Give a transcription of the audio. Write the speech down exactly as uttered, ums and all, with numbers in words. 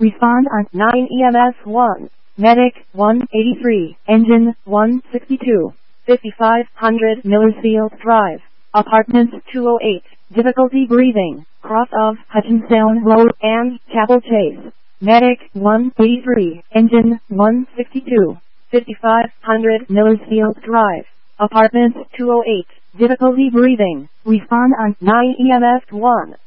Respond on nine E M S one. Medic one eighty-three. Engine one sixty-two. fifty-five hundred Millersfield Drive. Apartment two oh eight. Difficulty breathing. Cross of Hutchinson Road and Chapel Chase. Medic one eighty-three. Engine one sixty-two. fifty-five hundred Millersfield Drive. Apartment two oh eight. Difficulty breathing. Respond on nine E M S one.